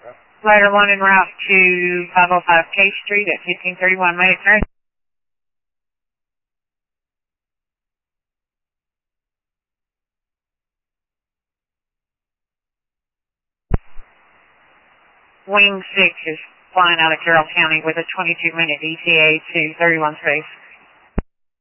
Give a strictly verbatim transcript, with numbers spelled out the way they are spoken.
Rider one en route to five oh five K Street at fifteen thirty-one. May turn. Wing six is flying out of Carroll County with a twenty-two minute E T A to thirty-one space.